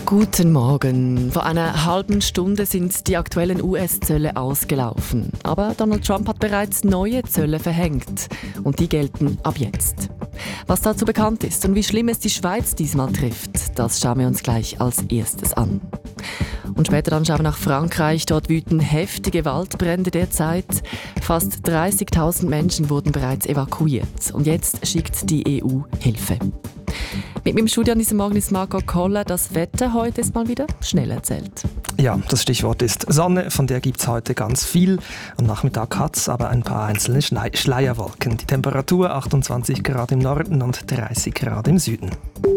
Guten Morgen. Vor einer halben Stunde sind die aktuellen US-Zölle ausgelaufen. Aber Donald Trump hat bereits neue Zölle verhängt. Und die gelten ab jetzt. Was dazu bekannt ist und wie schlimm es die Schweiz diesmal trifft, das schauen wir uns gleich als erstes an. Und später dann schauen wir nach Frankreich. Dort wüten heftige Waldbrände derzeit. Fast 30.000 Menschen wurden bereits evakuiert. Und jetzt schickt die EU Hilfe. Mit mir im Studio an diesem Morgen ist Marco Koller. Das Wetter heute ist mal wieder schnell erzählt. Ja, das Stichwort ist Sonne, von der gibt es heute ganz viel. Am Nachmittag hat es aber ein paar einzelne Schleierwolken. Die Temperatur 28 Grad im Norden und 30 Grad im Süden.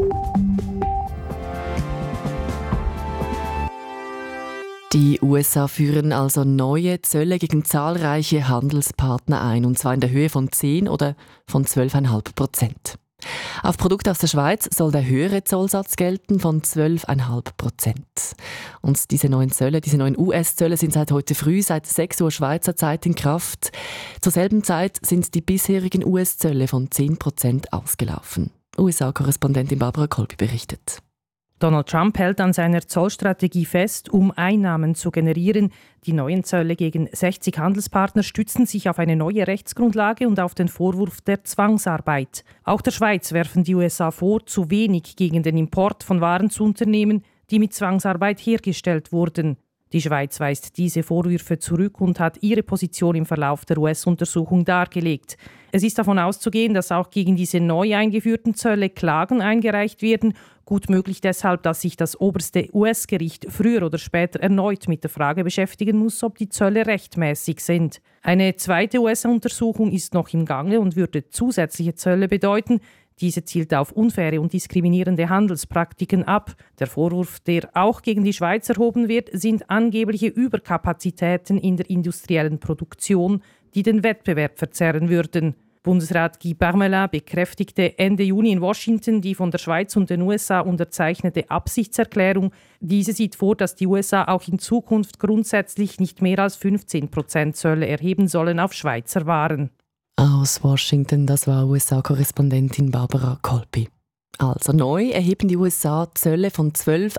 Die USA führen also neue Zölle gegen zahlreiche Handelspartner ein, und zwar in der Höhe von 10 oder von 12,5%. Auf Produkte aus der Schweiz soll der höhere Zollsatz gelten von 12,5%. Und diese neuen US-Zölle sind seit heute früh, seit 6 Uhr Schweizer Zeit in Kraft. Zur selben Zeit sind die bisherigen US-Zölle von 10% ausgelaufen. USA-Korrespondentin Barbara Kolbi berichtet. Donald Trump hält an seiner Zollstrategie fest, um Einnahmen zu generieren. Die neuen Zölle gegen 60 Handelspartner stützen sich auf eine neue Rechtsgrundlage und auf den Vorwurf der Zwangsarbeit. Auch der Schweiz werfen die USA vor, zu wenig gegen den Import von Waren zu unternehmen, die mit Zwangsarbeit hergestellt wurden. Die Schweiz weist diese Vorwürfe zurück und hat ihre Position im Verlauf der US-Untersuchung dargelegt. Es ist davon auszugehen, dass auch gegen diese neu eingeführten Zölle Klagen eingereicht werden. Gut möglich deshalb, dass sich das oberste US-Gericht früher oder später erneut mit der Frage beschäftigen muss, ob die Zölle rechtmäßig sind. Eine zweite US-Untersuchung ist noch im Gange und würde zusätzliche Zölle bedeuten. Diese zielt auf unfaire und diskriminierende Handelspraktiken ab. Der Vorwurf, der auch gegen die Schweiz erhoben wird, sind angebliche Überkapazitäten in der industriellen Produktion, die den Wettbewerb verzerren würden. Bundesrat Guy Parmelin bekräftigte Ende Juni in Washington die von der Schweiz und den USA unterzeichnete Absichtserklärung. Diese sieht vor, dass die USA auch in Zukunft grundsätzlich nicht mehr als 15% Zölle erheben sollen auf Schweizer Waren. Aus Washington, das war USA-Korrespondentin Barbara Kolpi. Also neu erheben die USA Zölle von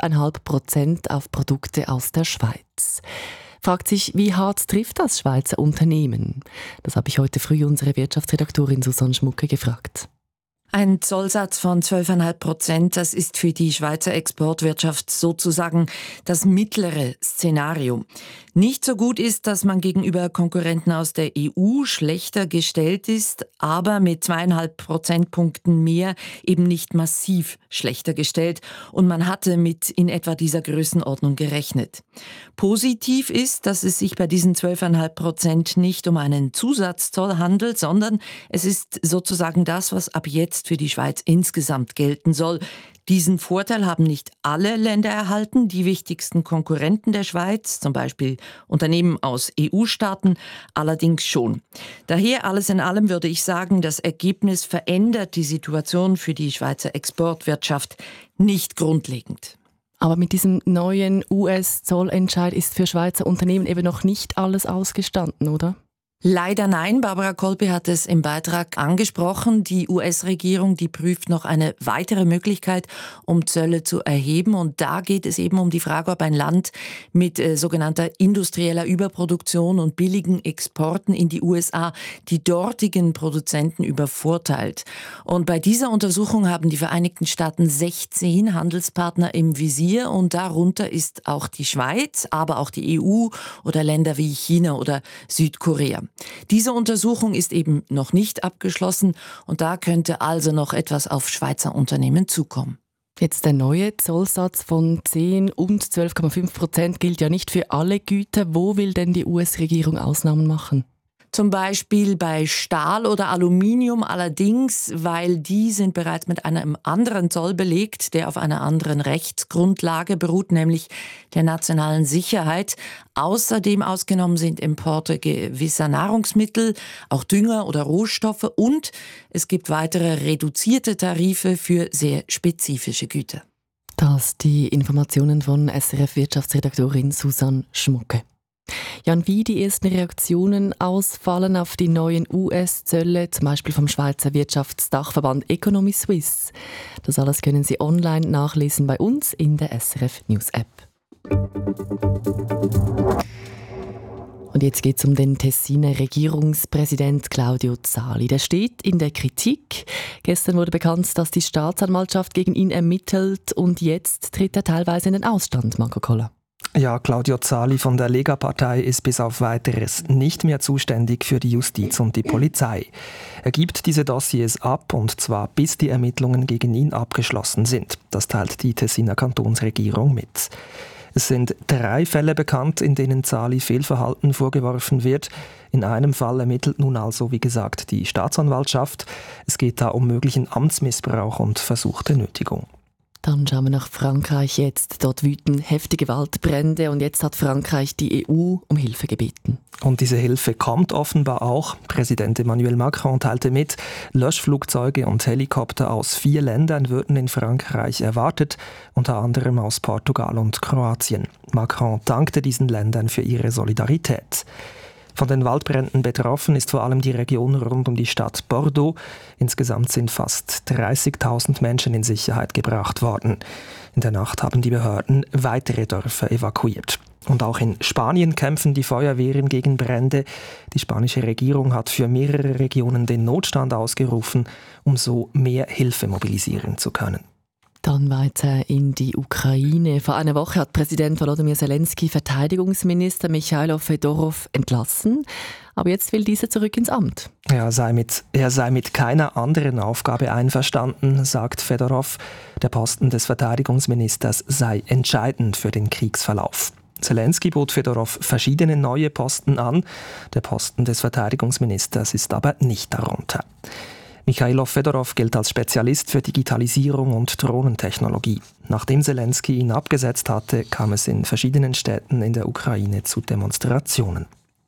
12,5% auf Produkte aus der Schweiz. Fragt sich, wie hart trifft das Schweizer Unternehmen? Das habe ich heute früh unsere Wirtschaftsredaktorin Susanne Schmucke gefragt. Ein Zollsatz von 12,5%, das ist für die Schweizer Exportwirtschaft sozusagen das mittlere Szenario. Nicht so gut ist, dass man gegenüber Konkurrenten aus der EU schlechter gestellt ist, aber mit 2,5 Prozentpunkten mehr eben nicht massiv schlechter gestellt. Und man hatte mit in etwa dieser Größenordnung gerechnet. Positiv ist, dass es sich bei diesen 12,5% nicht um einen Zusatzzoll handelt, sondern es ist sozusagen das, was ab jetzt für die Schweiz insgesamt gelten soll. Diesen Vorteil haben nicht alle Länder erhalten. Die wichtigsten Konkurrenten der Schweiz, zum Beispiel Unternehmen aus EU-Staaten, allerdings schon. Daher alles in allem würde ich sagen, das Ergebnis verändert die Situation für die Schweizer Exportwirtschaft nicht grundlegend. Aber mit diesem neuen US-Zollentscheid ist für Schweizer Unternehmen eben noch nicht alles ausgestanden, oder? Leider nein. Barbara Kolpi hat es im Beitrag angesprochen. Die US-Regierung, die prüft noch eine weitere Möglichkeit, um Zölle zu erheben. Und da geht es eben um die Frage, ob ein Land mit sogenannter industrieller Überproduktion und billigen Exporten in die USA die dortigen Produzenten übervorteilt. Und bei dieser Untersuchung haben die Vereinigten Staaten 16 Handelspartner im Visier. Und darunter ist auch die Schweiz, aber auch die EU oder Länder wie China oder Südkorea. Diese Untersuchung ist eben noch nicht abgeschlossen und da könnte also noch etwas auf Schweizer Unternehmen zukommen. Jetzt der neue Zollsatz von 10 und 12,5% gilt ja nicht für alle Güter. Wo will denn die US-Regierung Ausnahmen machen? Zum Beispiel bei Stahl oder Aluminium allerdings, weil die sind bereits mit einem anderen Zoll belegt, der auf einer anderen Rechtsgrundlage beruht, nämlich der nationalen Sicherheit. Außerdem ausgenommen sind Importe gewisser Nahrungsmittel, auch Dünger oder Rohstoffe und es gibt weitere reduzierte Tarife für sehr spezifische Güter. Das die Informationen von SRF-Wirtschaftsredaktorin Susanne Schmucke. Ja, und wie die ersten Reaktionen ausfallen auf die neuen US-Zölle, zum Beispiel vom Schweizer Wirtschaftsdachverband Economy Suisse. Das alles können Sie online nachlesen bei uns in der SRF News App. Und jetzt geht es um den Tessiner Regierungspräsident Claudio Zali. Der steht in der Kritik. Gestern wurde bekannt, dass die Staatsanwaltschaft gegen ihn ermittelt und jetzt tritt er teilweise in den Ausstand, Marco Koller. Ja, Claudio Zali von der Lega-Partei ist bis auf Weiteres nicht mehr zuständig für die Justiz und die Polizei. Er gibt diese Dossiers ab, und zwar bis die Ermittlungen gegen ihn abgeschlossen sind. Das teilt die Tessiner Kantonsregierung mit. Es sind 3 Fälle bekannt, in denen Zali Fehlverhalten vorgeworfen wird. In einem Fall ermittelt nun also, wie gesagt, die Staatsanwaltschaft. Es geht da um möglichen Amtsmissbrauch und versuchte Nötigung. Dann schauen wir nach Frankreich jetzt. Dort wüten heftige Waldbrände und jetzt hat Frankreich die EU um Hilfe gebeten. Und diese Hilfe kommt offenbar auch. Präsident Emmanuel Macron teilte mit, Löschflugzeuge und Helikopter aus 4 Ländern würden in Frankreich erwartet, unter anderem aus Portugal und Kroatien. Macron dankte diesen Ländern für ihre Solidarität. Von den Waldbränden betroffen ist vor allem die Region rund um die Stadt Bordeaux. Insgesamt sind fast 30.000 Menschen in Sicherheit gebracht worden. In der Nacht haben die Behörden weitere Dörfer evakuiert. Und auch in Spanien kämpfen die Feuerwehren gegen Brände. Die spanische Regierung hat für mehrere Regionen den Notstand ausgerufen, um so mehr Hilfe mobilisieren zu können. Dann weiter in die Ukraine. Vor einer Woche hat Präsident Volodymyr Zelensky Verteidigungsminister Michailo Fedorov entlassen. Aber jetzt will dieser zurück ins Amt. Er sei mit keiner anderen Aufgabe einverstanden, sagt Fedorov. Der Posten des Verteidigungsministers sei entscheidend für den Kriegsverlauf. Zelensky bot Fedorov verschiedene neue Posten an. Der Posten des Verteidigungsministers ist aber nicht darunter. Michailo Fedorov gilt als Spezialist für Digitalisierung und Drohnentechnologie. Nachdem Zelensky ihn abgesetzt hatte, kam es in verschiedenen Städten in der Ukraine zu Demonstrationen.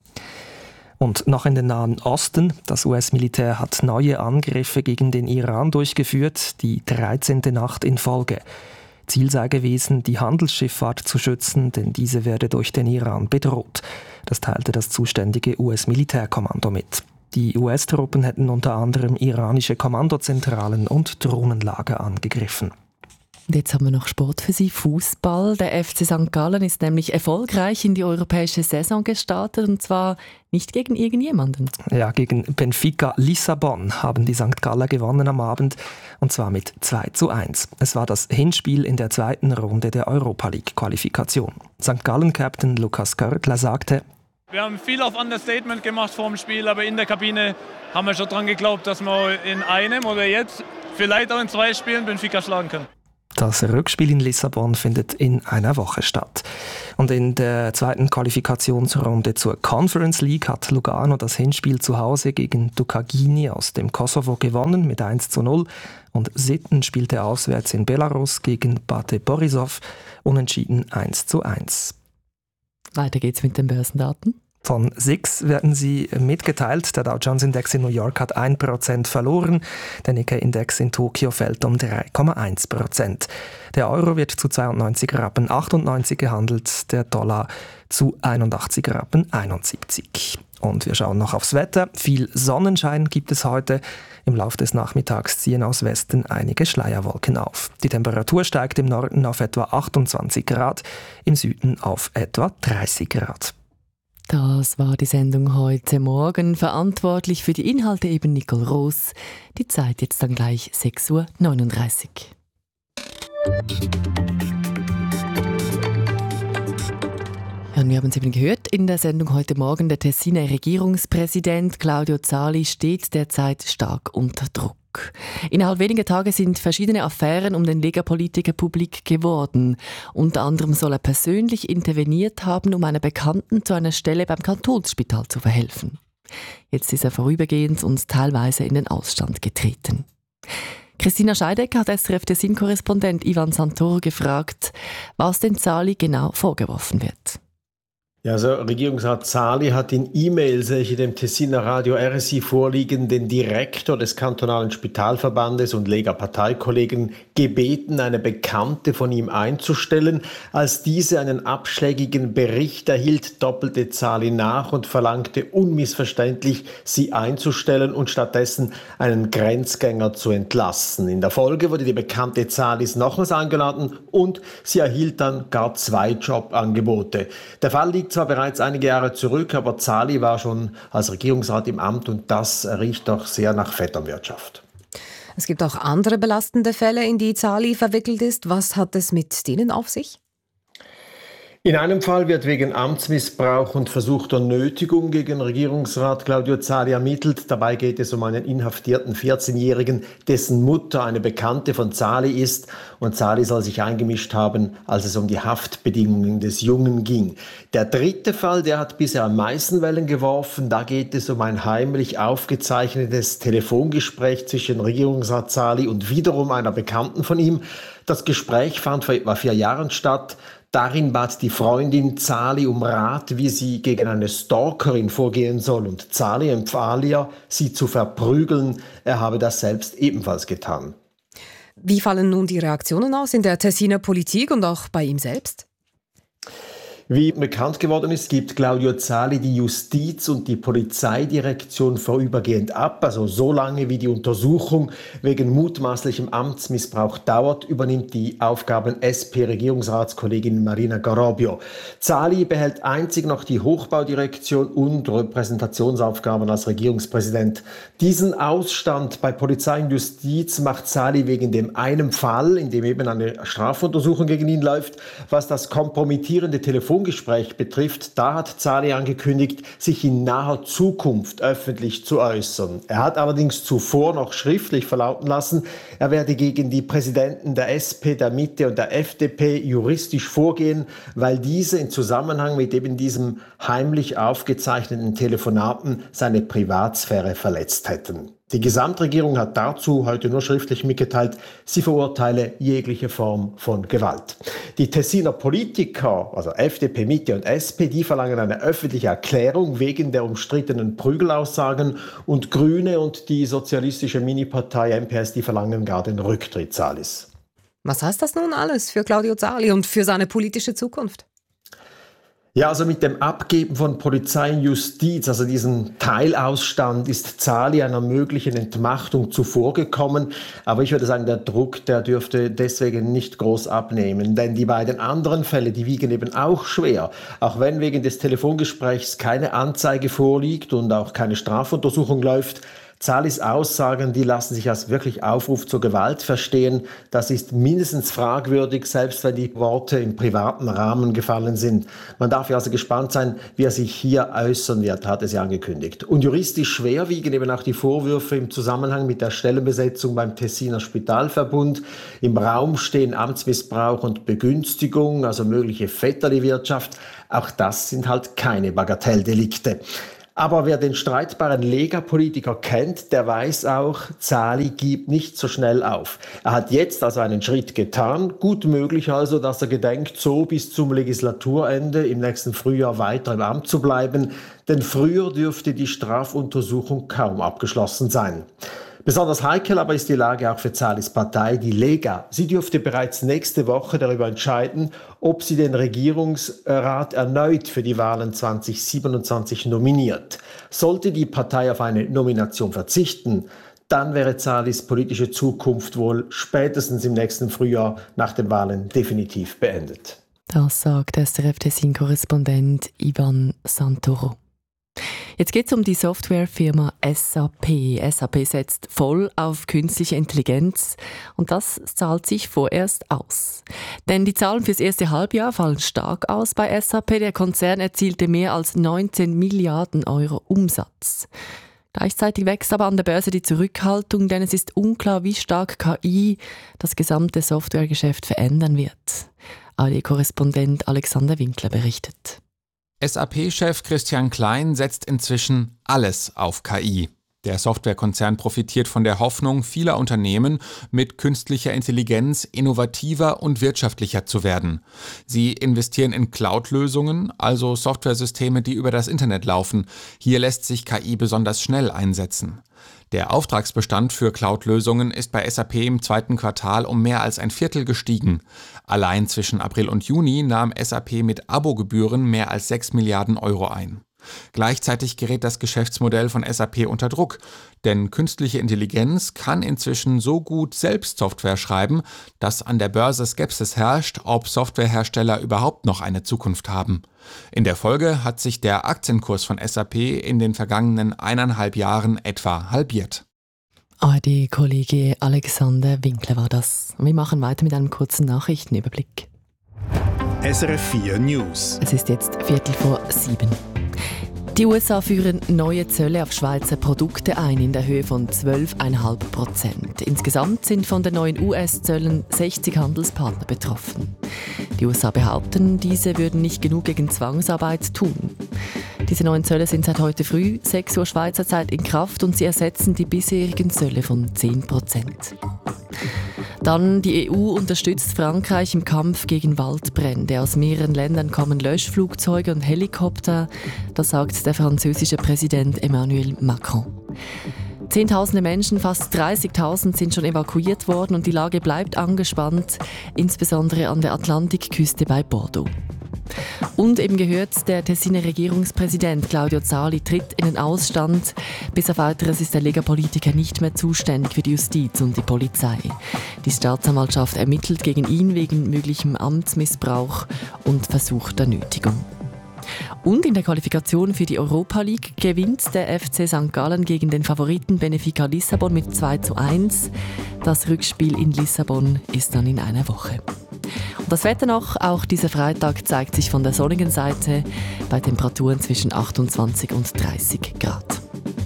Und noch in den Nahen Osten. Das US-Militär hat neue Angriffe gegen den Iran durchgeführt, die 13. Nacht in Folge. Ziel sei gewesen, die Handelsschifffahrt zu schützen, denn diese werde durch den Iran bedroht. Das teilte das zuständige US-Militärkommando mit. Die US-Truppen hätten unter anderem iranische Kommandozentralen und Drohnenlager angegriffen. Und jetzt haben wir noch Sport für Sie, Fußball. Der FC St. Gallen ist nämlich erfolgreich in die europäische Saison gestartet, und zwar nicht gegen irgendjemanden. Ja, gegen Benfica Lissabon haben die St. Galler gewonnen am Abend, und zwar mit 2:1. Es war das Hinspiel in der 2. Runde der Europa League-Qualifikation. St. Gallen-Captain Lukas Körtler sagte: Wir haben viel auf Understatement gemacht vor dem Spiel, aber in der Kabine haben wir schon dran geglaubt, dass wir in einem oder jetzt vielleicht auch in 2 Spielen Benfica schlagen können. Das Rückspiel in Lissabon findet in einer Woche statt. Und in der 2. Qualifikationsrunde zur Conference League hat Lugano das Hinspiel zu Hause gegen Dukagini aus dem Kosovo gewonnen mit 1:0. Und Sitten spielte auswärts in Belarus gegen Bate Borisov unentschieden 1:1. Weiter geht's mit den Börsendaten. Von SIX werden sie mitgeteilt. Der Dow Jones Index in New York hat 1% verloren. Der Nikkei-Index in Tokio fällt um 3,1%. Der Euro wird zu 92,98 Rappen gehandelt, der Dollar zu 81,71 Rappen. Und wir schauen noch aufs Wetter. Viel Sonnenschein gibt es heute. Im Laufe des Nachmittags ziehen aus Westen einige Schleierwolken auf. Die Temperatur steigt im Norden auf etwa 28 Grad, im Süden auf etwa 30 Grad. Das war die Sendung heute Morgen. Verantwortlich für die Inhalte eben Nicole Roos. Die Zeit jetzt dann gleich 6:39 Uhr. Ja, und wir haben es eben gehört in der Sendung heute Morgen. Der Tessiner Regierungspräsident Claudio Zali steht derzeit stark unter Druck. Innerhalb weniger Tage sind verschiedene Affären um den Lega-Politiker publik geworden. Unter anderem soll er persönlich interveniert haben, um einer Bekannten zu einer Stelle beim Kantonsspital zu verhelfen. Jetzt ist er vorübergehend und teilweise in den Ausstand getreten. Christina Scheidecker hat SRF Tessin-Korrespondent Ivan Santoro gefragt, was den Zali genau vorgeworfen wird. Ja, also Regierungsrat Zali hat in E-Mails, welche dem Tessiner Radio RSI vorliegen, den Direktor des kantonalen Spitalverbandes und Lega-Parteikollegen gebeten, eine Bekannte von ihm einzustellen. Als diese einen abschlägigen Bericht erhielt, doppelte Zali nach und verlangte unmissverständlich, sie einzustellen und stattdessen einen Grenzgänger zu entlassen. In der Folge wurde die Bekannte Zalis nochmals eingeladen und sie erhielt dann gar 2 Jobangebote. Der Fall liegt zwar bereits einige Jahre zurück, aber Zali war schon als Regierungsrat im Amt und das riecht doch sehr nach Vetternwirtschaft. Es gibt auch andere belastende Fälle, in die Zali verwickelt ist. Was hat es mit denen auf sich? In einem Fall wird wegen Amtsmissbrauch und versuchter Nötigung gegen Regierungsrat Claudio Zali ermittelt. Dabei geht es um einen inhaftierten 14-Jährigen, dessen Mutter eine Bekannte von Zali ist. Und Zali soll sich eingemischt haben, als es um die Haftbedingungen des Jungen ging. Der dritte Fall, der hat bisher am meisten Wellen geworfen. Da geht es um ein heimlich aufgezeichnetes Telefongespräch zwischen Regierungsrat Zali und wiederum einer Bekannten von ihm. Das Gespräch fand vor etwa 4 Jahren statt. Darin bat die Freundin Zali um Rat, wie sie gegen eine Stalkerin vorgehen soll. Und Zali empfahl ihr, sie zu verprügeln. Er habe das selbst ebenfalls getan. Wie fallen nun die Reaktionen aus in der Tessiner Politik und auch bei ihm selbst? Wie bekannt geworden ist, gibt Claudio Zali die Justiz- und die Polizeidirektion vorübergehend ab. Also so lange wie die Untersuchung wegen mutmaßlichem Amtsmissbrauch dauert, übernimmt die Aufgaben SP-Regierungsratskollegin Marina Garobio. Zali behält einzig noch die Hochbaudirektion und Repräsentationsaufgaben als Regierungspräsident. Diesen Ausstand bei Polizei und Justiz macht Zali wegen dem einen Fall, in dem eben eine Strafuntersuchung gegen ihn läuft, was das kompromittierende Telefongespräch betrifft, da hat Zali angekündigt, sich in naher Zukunft öffentlich zu äußern. Er hat allerdings zuvor noch schriftlich verlauten lassen, er werde gegen die Präsidenten der SP, der Mitte und der FDP juristisch vorgehen, weil diese in Zusammenhang mit eben diesem heimlich aufgezeichneten Telefonaten seine Privatsphäre verletzt hätten. Die Gesamtregierung hat dazu heute nur schriftlich mitgeteilt, sie verurteile jegliche Form von Gewalt. Die Tessiner Politiker, also FDP, Mitte und SP, die verlangen eine öffentliche Erklärung wegen der umstrittenen Prügelaussagen und Grüne und die sozialistische Minipartei MPS, die verlangen gar den Rücktritt Zalis. Was heißt das nun alles für Claudio Zali und für seine politische Zukunft? Ja, also mit dem Abgeben von Polizei und Justiz, also diesen Teilausstand, ist Zali einer möglichen Entmachtung zuvorgekommen. Aber ich würde sagen, der Druck, der dürfte deswegen nicht groß abnehmen. Denn die beiden anderen Fälle, die wiegen eben auch schwer. Auch wenn wegen des Telefongesprächs keine Anzeige vorliegt und auch keine Strafuntersuchung läuft, Zalis Aussagen, die lassen sich als wirklich Aufruf zur Gewalt verstehen. Das ist mindestens fragwürdig, selbst wenn die Worte im privaten Rahmen gefallen sind. Man darf ja also gespannt sein, wie er sich hier äußern wird, hat er sie angekündigt. Und juristisch schwer wiegen eben auch die Vorwürfe im Zusammenhang mit der Stellenbesetzung beim Tessiner Spitalverbund. Im Raum stehen Amtsmissbrauch und Begünstigung, also mögliche Vetterli-Wirtschaft. Auch das sind halt keine Bagatelldelikte. Aber wer den streitbaren Lega-Politiker kennt, der weiß auch, Zali gibt nicht so schnell auf. Er hat jetzt also einen Schritt getan. Gut möglich also, dass er gedenkt, so bis zum Legislaturende im nächsten Frühjahr weiter im Amt zu bleiben. Denn früher dürfte die Strafuntersuchung kaum abgeschlossen sein. Besonders heikel aber ist die Lage auch für Zalis Partei, die Lega. Sie dürfte bereits nächste Woche darüber entscheiden, ob sie den Regierungsrat erneut für die Wahlen 2027 nominiert. Sollte die Partei auf eine Nomination verzichten, dann wäre Zalis politische Zukunft wohl spätestens im nächsten Frühjahr nach den Wahlen definitiv beendet. Das sagt SRF-Tessin-Korrespondent Ivan Santoro. Jetzt geht es um die Softwarefirma SAP. SAP setzt voll auf künstliche Intelligenz und das zahlt sich vorerst aus. Denn die Zahlen fürs erste Halbjahr fallen stark aus bei SAP. Der Konzern erzielte mehr als 19 Milliarden Euro Umsatz. Gleichzeitig wächst aber an der Börse die Zurückhaltung, denn es ist unklar, wie stark KI das gesamte Softwaregeschäft verändern wird. ARD-Korrespondent Alexander Winkler berichtet. SAP-Chef Christian Klein setzt inzwischen alles auf KI. Der Softwarekonzern profitiert von der Hoffnung vieler Unternehmen, mit künstlicher Intelligenz innovativer und wirtschaftlicher zu werden. Sie investieren in Cloud-Lösungen, also Softwaresysteme, die über das Internet laufen. Hier lässt sich KI besonders schnell einsetzen. Der Auftragsbestand für Cloud-Lösungen ist bei SAP im 2. Quartal um mehr als ein Viertel gestiegen. Allein zwischen April und Juni nahm SAP mit Abogebühren mehr als 6 Milliarden Euro ein. Gleichzeitig gerät das Geschäftsmodell von SAP unter Druck, denn künstliche Intelligenz kann inzwischen so gut selbst Software schreiben, dass an der Börse Skepsis herrscht, ob Softwarehersteller überhaupt noch eine Zukunft haben. In der Folge hat sich der Aktienkurs von SAP in den vergangenen 1,5 Jahren etwa halbiert. ARD-Kollege Alexander Winkler war das. Wir machen weiter mit einem kurzen Nachrichtenüberblick. SRF 4 News. Es ist jetzt 6:45. Die USA führen neue Zölle auf Schweizer Produkte ein in der Höhe von 12,5%. Insgesamt sind von den neuen US-Zöllen 60 Handelspartner betroffen. Die USA behaupten, diese würden nicht genug gegen Zwangsarbeit tun. Diese neuen Zölle sind seit heute früh 6 Uhr Schweizer Zeit in Kraft und sie ersetzen die bisherigen Zölle von 10%. Dann, die EU unterstützt Frankreich im Kampf gegen Waldbrände. Aus mehreren Ländern kommen Löschflugzeuge und Helikopter, das sagt der französische Präsident Emmanuel Macron. Zehntausende Menschen, fast 30.000, sind schon evakuiert worden und die Lage bleibt angespannt, insbesondere an der Atlantikküste bei Bordeaux. Und eben gehört, der Tessiner Regierungspräsident Claudio Zali tritt in den Ausstand. Bis auf Weiteres ist der Lega-Politiker nicht mehr zuständig für die Justiz und die Polizei. Die Staatsanwaltschaft ermittelt gegen ihn wegen möglichem Amtsmissbrauch und versuchter Nötigung. Und in der Qualifikation für die Europa League gewinnt der FC St. Gallen gegen den Favoriten Benfica Lissabon mit 2:1. Das Rückspiel in Lissabon ist dann in einer Woche. Und das Wetter noch, auch dieser Freitag zeigt sich von der sonnigen Seite bei Temperaturen zwischen 28 und 30 Grad.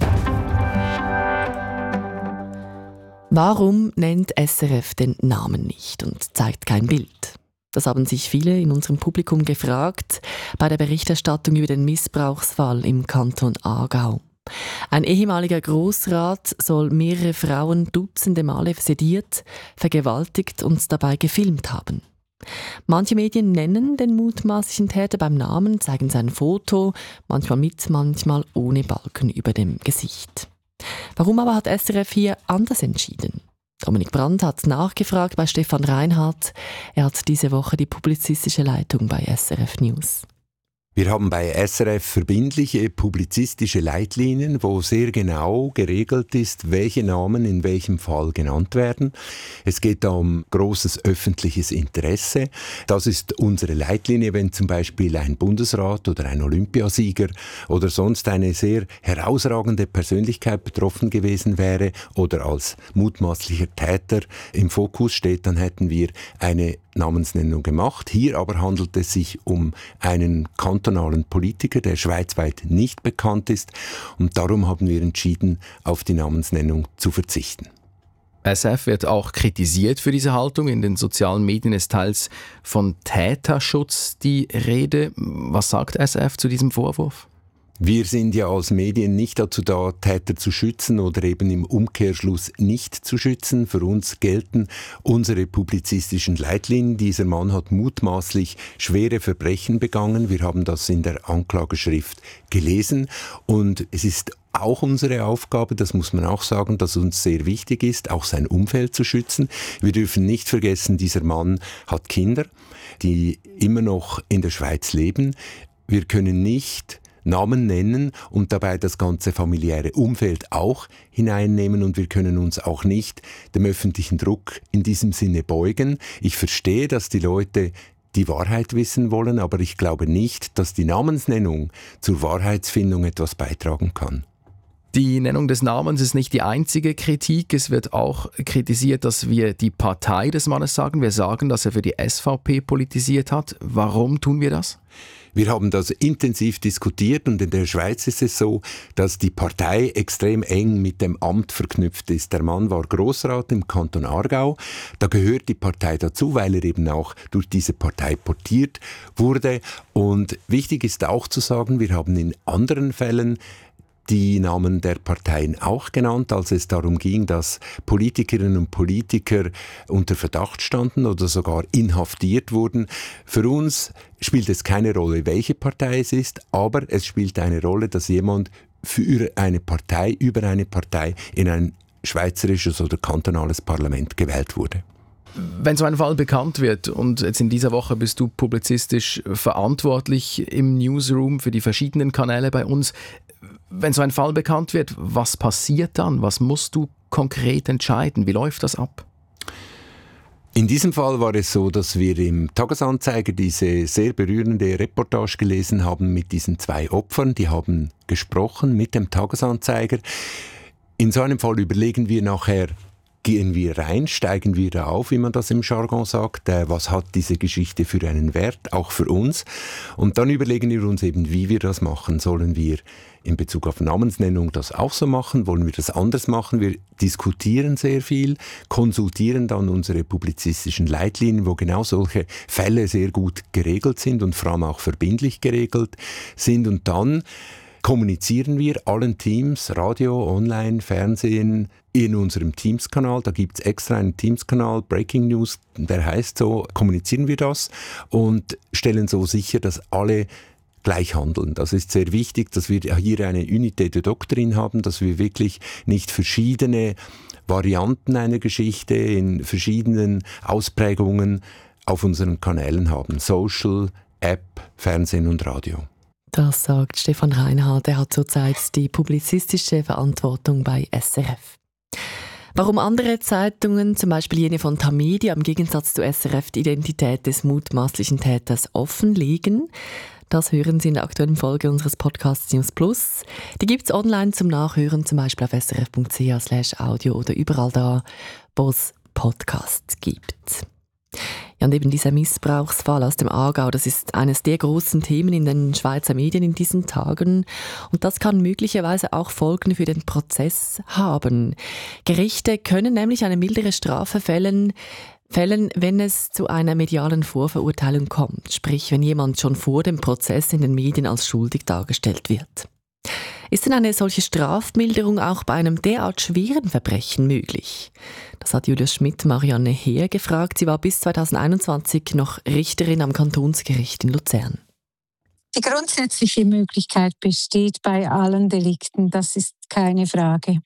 Warum nennt SRF den Namen nicht und zeigt kein Bild? Das haben sich viele in unserem Publikum gefragt bei der Berichterstattung über den Missbrauchsfall im Kanton Aargau. Ein ehemaliger Grossrat soll mehrere Frauen dutzende Male sediert, vergewaltigt und dabei gefilmt haben. Manche Medien nennen den mutmaßlichen Täter beim Namen, zeigen sein Foto, manchmal mit, manchmal ohne Balken über dem Gesicht. Warum aber hat SRF hier anders entschieden? Dominik Brandt hat nachgefragt bei Stefan Reinhardt. Er hat diese Woche die publizistische Leitung bei SRF News. Wir haben bei SRF verbindliche publizistische Leitlinien, wo sehr genau geregelt ist, welche Namen in welchem Fall genannt werden. Es geht da um großes öffentliches Interesse. Das ist unsere Leitlinie, wenn zum Beispiel ein Bundesrat oder ein Olympiasieger oder sonst eine sehr herausragende Persönlichkeit betroffen gewesen wäre oder als mutmaßlicher Täter im Fokus steht, dann hätten wir eine Namensnennung gemacht. Hier aber handelt es sich um einen kantonalen Politiker, der schweizweit nicht bekannt ist, und darum haben wir entschieden, auf die Namensnennung zu verzichten. SRF wird auch kritisiert für diese Haltung. In den sozialen Medien ist teils von Täterschutz die Rede. Was sagt SRF zu diesem Vorwurf? Wir sind ja als Medien nicht dazu da, Täter zu schützen oder eben im Umkehrschluss nicht zu schützen. Für uns gelten unsere publizistischen Leitlinien. Dieser Mann hat mutmaßlich schwere Verbrechen begangen. Wir haben das in der Anklageschrift gelesen. Und es ist auch unsere Aufgabe, das muss man auch sagen, dass uns sehr wichtig ist, auch sein Umfeld zu schützen. Wir dürfen nicht vergessen, dieser Mann hat Kinder, die immer noch in der Schweiz leben. Wir können nicht Namen nennen und dabei das ganze familiäre Umfeld auch hineinnehmen, und wir können uns auch nicht dem öffentlichen Druck in diesem Sinne beugen. Ich verstehe, dass die Leute die Wahrheit wissen wollen, aber ich glaube nicht, dass die Namensnennung zur Wahrheitsfindung etwas beitragen kann. Die Nennung des Namens ist nicht die einzige Kritik. Es wird auch kritisiert, dass wir die Partei des Mannes sagen. Wir sagen, dass er für die SVP politisiert hat. Warum tun wir das? Wir haben das intensiv diskutiert, und in der Schweiz ist es so, dass die Partei extrem eng mit dem Amt verknüpft ist. Der Mann war Grossrat im Kanton Aargau. Da gehört die Partei dazu, weil er eben auch durch diese Partei portiert wurde. Und wichtig ist auch zu sagen, wir haben in anderen Fällen die Namen der Parteien auch genannt, als es darum ging, dass Politikerinnen und Politiker unter Verdacht standen oder sogar inhaftiert wurden. Für uns spielt es keine Rolle, welche Partei es ist, aber es spielt eine Rolle, dass jemand für eine Partei, über eine Partei in ein schweizerisches oder kantonales Parlament gewählt wurde. Wenn so ein Fall bekannt wird, und jetzt in dieser Woche bist du publizistisch verantwortlich im Newsroom für die verschiedenen Kanäle bei uns, wenn so ein Fall bekannt wird, was passiert dann? Was musst du konkret entscheiden? Wie läuft das ab? In diesem Fall war es so, dass wir im Tagesanzeiger diese sehr berührende Reportage gelesen haben mit diesen 2 Opfern. Die haben gesprochen mit dem Tagesanzeiger. In so einem Fall überlegen wir nachher, gehen wir rein, steigen wir da auf, wie man das im Jargon sagt, was hat diese Geschichte für einen Wert, auch für uns. Und dann überlegen wir uns eben, wie wir das machen. Sollen wir in Bezug auf Namensnennung das auch so machen? Wollen wir das anders machen? Wir diskutieren sehr viel, konsultieren dann unsere publizistischen Leitlinien, wo genau solche Fälle sehr gut geregelt sind und vor allem auch verbindlich geregelt sind. Und dann kommunizieren wir allen Teams, Radio, Online, Fernsehen, in unserem Teams-Kanal. Da gibt es extra einen Teams-Kanal, Breaking News, der heißt so, kommunizieren wir das und stellen so sicher, dass alle gleich handeln. Das ist sehr wichtig, dass wir hier eine Unité de Doctrine haben, dass wir wirklich nicht verschiedene Varianten einer Geschichte in verschiedenen Ausprägungen auf unseren Kanälen haben. Social, App, Fernsehen und Radio. Das sagt Stefan Reinhardt. Er hat zurzeit die publizistische Verantwortung bei SRF. Warum andere Zeitungen, zum Beispiel jene von Tamedia, im Gegensatz zu SRF die Identität des mutmaßlichen Täters offenlegen, das hören Sie in der aktuellen Folge unseres Podcasts News Plus. Die gibt es online zum Nachhören, zum Beispiel auf srf.ch/audio oder überall da, wo es Podcasts gibt. Ja, und eben dieser Missbrauchsfall aus dem Aargau, das ist eines der großen Themen in den Schweizer Medien in diesen Tagen. Und das kann möglicherweise auch Folgen für den Prozess haben. Gerichte können nämlich eine mildere Strafe fällen, wenn es zu einer medialen Vorverurteilung kommt. Sprich, wenn jemand schon vor dem Prozess in den Medien als schuldig dargestellt wird. Ist denn eine solche Strafmilderung auch bei einem derart schweren Verbrechen möglich? Das hat Julius Schmidt Marianne Heer gefragt. Sie war bis 2021 noch Richterin am Kantonsgericht in Luzern. Die grundsätzliche Möglichkeit besteht bei allen Delikten, das ist keine Frage.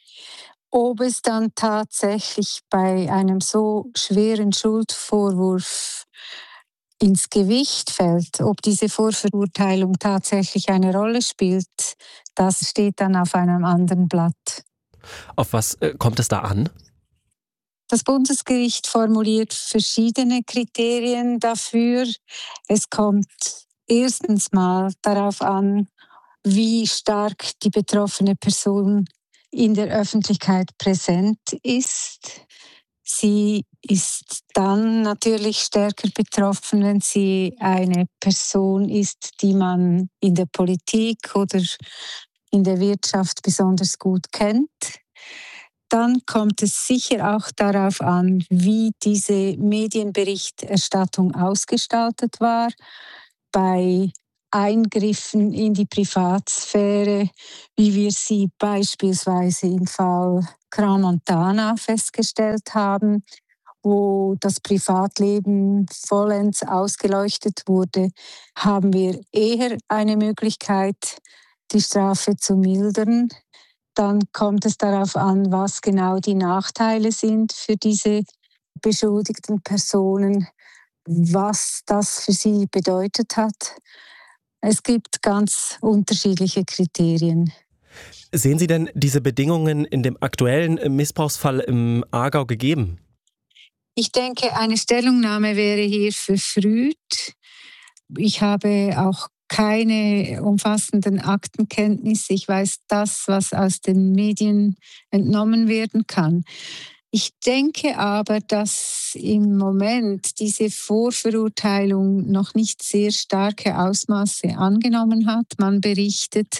Ob es dann tatsächlich bei einem so schweren Schuldvorwurf ins Gewicht fällt, ob diese Vorverurteilung tatsächlich eine Rolle spielt, das steht dann auf einem anderen Blatt. Auf was kommt es da an? Das Bundesgericht formuliert verschiedene Kriterien dafür. Es kommt erstens mal darauf an, wie stark die betroffene Person in der Öffentlichkeit präsent ist. Sie ist dann natürlich stärker betroffen, wenn sie eine Person ist, die man in der Politik oder in der Wirtschaft besonders gut kennt. Dann kommt es sicher auch darauf an, wie diese Medienberichterstattung ausgestaltet war. Bei Eingriffen in die Privatsphäre, wie wir sie beispielsweise im Fall Crans-Montana festgestellt haben, wo das Privatleben vollends ausgeleuchtet wurde, haben wir eher eine Möglichkeit, die Strafe zu mildern. Dann kommt es darauf an, was genau die Nachteile sind für diese beschuldigten Personen, was das für sie bedeutet hat. Es gibt ganz unterschiedliche Kriterien. Sehen Sie denn diese Bedingungen in dem aktuellen Missbrauchsfall im Aargau gegeben? Ich denke, eine Stellungnahme wäre hier verfrüht. Ich habe auch keine umfassenden Aktenkenntnisse. Ich weiß das, was aus den Medien entnommen werden kann. Ich denke aber, dass im Moment diese Vorverurteilung noch nicht sehr starke Ausmaße angenommen hat. Man berichtet,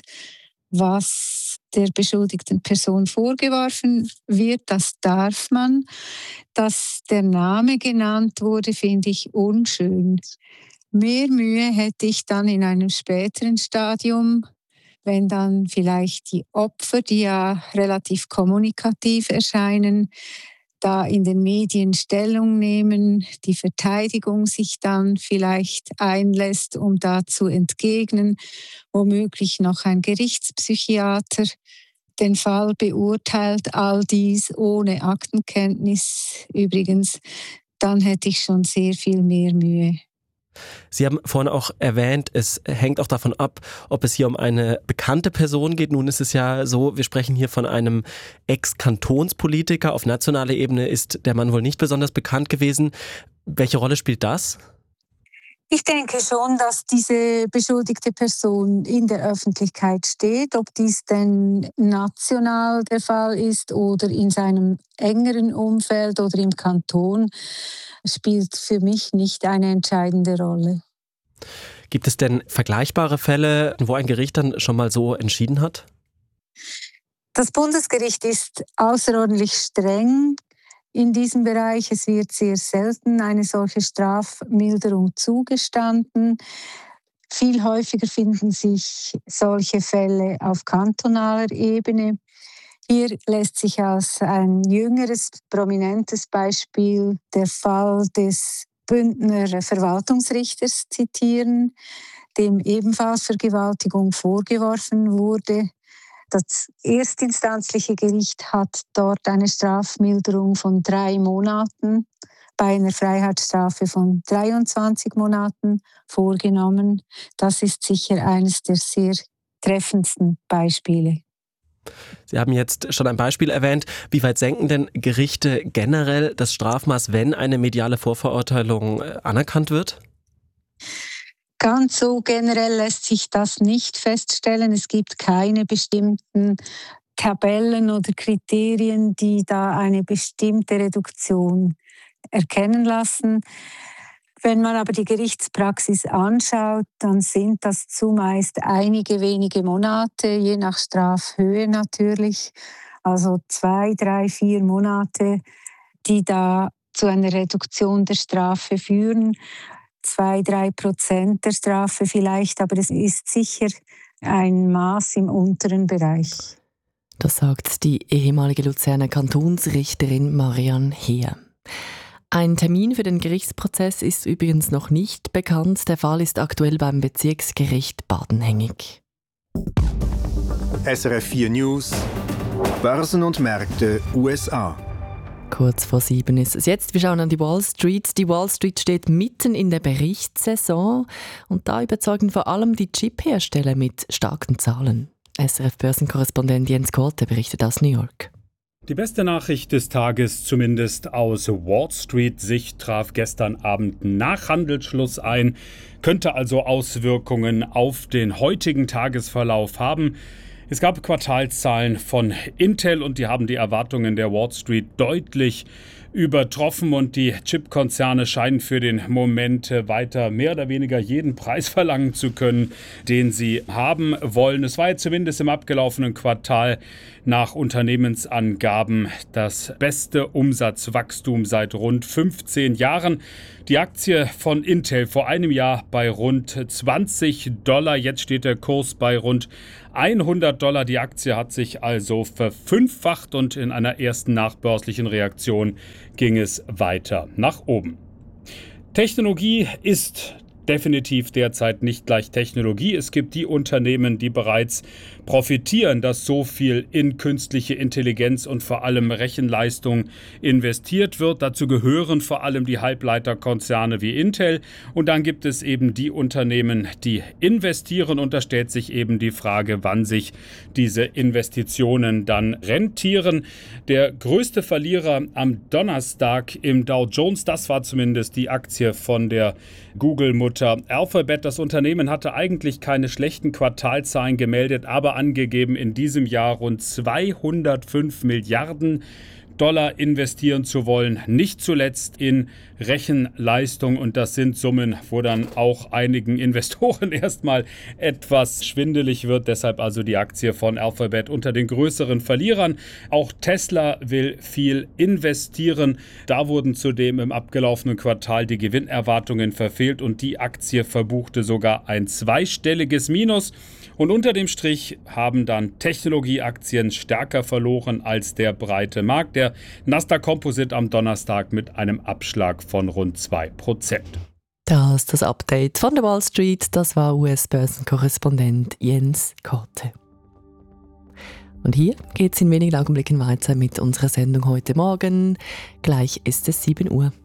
was der beschuldigten Person vorgeworfen wird, das darf man. Dass der Name genannt wurde, finde ich unschön. Mehr Mühe hätte ich dann in einem späteren Stadium wenn dann vielleicht die Opfer, die ja relativ kommunikativ erscheinen, da in den Medien Stellung nehmen, die Verteidigung sich dann vielleicht einlässt, um da zu entgegnen, womöglich noch ein Gerichtspsychiater den Fall beurteilt, all dies ohne Aktenkenntnis übrigens, dann hätte ich schon sehr viel mehr Mühe. Sie haben vorhin auch erwähnt, es hängt auch davon ab, ob es hier um eine bekannte Person geht. Nun ist es ja so, wir sprechen hier von einem Ex-Kantonspolitiker. Auf nationaler Ebene ist der Mann wohl nicht besonders bekannt gewesen. Welche Rolle spielt das? Ich denke schon, dass diese beschuldigte Person in der Öffentlichkeit steht. Ob dies denn national der Fall ist oder in seinem engeren Umfeld oder im Kanton, spielt für mich nicht eine entscheidende Rolle. Gibt es denn vergleichbare Fälle, wo ein Gericht dann schon mal so entschieden hat? Das Bundesgericht ist außerordentlich streng in diesem Bereich. Es wird sehr selten eine solche Strafmilderung zugestanden. Viel häufiger finden sich solche Fälle auf kantonaler Ebene. Hier lässt sich als ein jüngeres, prominentes Beispiel der Fall des Bündner Verwaltungsrichters zitieren, dem ebenfalls Vergewaltigung vorgeworfen wurde. Das erstinstanzliche Gericht hat dort eine Strafmilderung von 3 Monaten bei einer Freiheitsstrafe von 23 Monaten vorgenommen. Das ist sicher eines der sehr treffendsten Beispiele. Sie haben jetzt schon ein Beispiel erwähnt. Wie weit senken denn Gerichte generell das Strafmaß, wenn eine mediale Vorverurteilung anerkannt wird? Ganz so generell lässt sich das nicht feststellen. Es gibt keine bestimmten Tabellen oder Kriterien, die da eine bestimmte Reduktion erkennen lassen. Wenn man aber die Gerichtspraxis anschaut, dann sind das zumeist einige wenige Monate, je nach Strafhöhe natürlich. Also 2, 3, 4 Monate, die da zu einer Reduktion der Strafe führen. 2-3% der Strafe vielleicht, aber es ist sicher ein Maß im unteren Bereich. Das sagt die ehemalige Luzerner Kantonsrichterin Marianne Heer. Ein Termin für den Gerichtsprozess ist übrigens noch nicht bekannt. Der Fall ist aktuell beim Bezirksgericht Baden hängig. SRF 4 News, Börsen und Märkte USA. Kurz vor 7 ist es jetzt. Wir schauen an die Wall Street. Die Wall Street steht mitten in der Berichtssaison und da überzeugen vor allem die Chiphersteller mit starken Zahlen. SRF-Börsenkorrespondent Jens Korte berichtet aus New York. Die beste Nachricht des Tages, zumindest aus Wall Street-Sicht, traf gestern Abend nach Handelsschluss ein, könnte also Auswirkungen auf den heutigen Tagesverlauf haben. Es gab Quartalszahlen von Intel und die haben die Erwartungen der Wall Street deutlich übertroffen und die Chipkonzerne scheinen für den Moment weiter mehr oder weniger jeden Preis verlangen zu können, den sie haben wollen. Es war jetzt zumindest im abgelaufenen Quartal nach Unternehmensangaben das beste Umsatzwachstum seit rund 15 Jahren. Die Aktie von Intel vor einem Jahr bei rund $20. Jetzt steht der Kurs bei rund $100. Die Aktie hat sich also verfünffacht und in einer ersten nachbörslichen Reaktion ging es weiter nach oben. Technologie ist definitiv derzeit nicht gleich Technologie. Es gibt die Unternehmen, die bereits profitieren, dass so viel in künstliche Intelligenz und vor allem Rechenleistung investiert wird. Dazu gehören vor allem die Halbleiterkonzerne wie Intel. Und dann gibt es eben die Unternehmen, die investieren. Und da stellt sich eben die Frage, wann sich diese Investitionen dann rentieren. Der größte Verlierer am Donnerstag im Dow Jones, das war zumindest die Aktie von der Google-Mutter Alphabet. Das Unternehmen hatte eigentlich keine schlechten Quartalzahlen gemeldet, aber angegeben in diesem Jahr rund 205 Milliarden Dollar investieren zu wollen, nicht zuletzt in Rechenleistung. Und das sind Summen, wo dann auch einigen Investoren erstmal etwas schwindelig wird. Deshalb also die Aktie von Alphabet unter den größeren Verlierern. Auch Tesla will viel investieren. Da wurden zudem im abgelaufenen Quartal die Gewinnerwartungen verfehlt und die Aktie verbuchte sogar ein zweistelliges Minus. Und unter dem Strich haben dann Technologieaktien stärker verloren als der breite Markt. Der Nasdaq Composite am Donnerstag mit einem Abschlag von rund 2%. Das ist das Update von der Wall Street. Das war US-Börsenkorrespondent Jens Korte. Und hier geht es in wenigen Augenblicken weiter mit unserer Sendung heute Morgen. Gleich ist es 7 Uhr.